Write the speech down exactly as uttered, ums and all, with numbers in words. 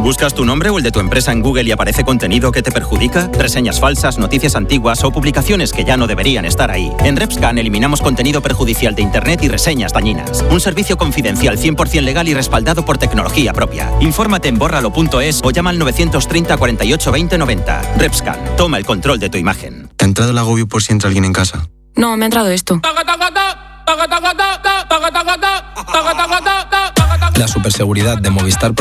¿Buscas tu nombre o el de tu empresa en Google y aparece contenido que te perjudica? ¿Reseñas falsas, noticias antiguas o publicaciones que ya no deberían estar ahí? En RepScan eliminamos contenido perjudicial de Internet y reseñas dañinas. Un servicio confidencial cien por ciento legal y respaldado por tecnología propia. Infórmate en bórralo punto es o llama al novecientos treinta, cuarenta y ocho, veinte, noventa. RepScan. Toma el control de tu imagen. ¿Te ha entrado el agobio por si entra alguien en casa? No, me ha entrado esto. La superseguridad de Movistar Pro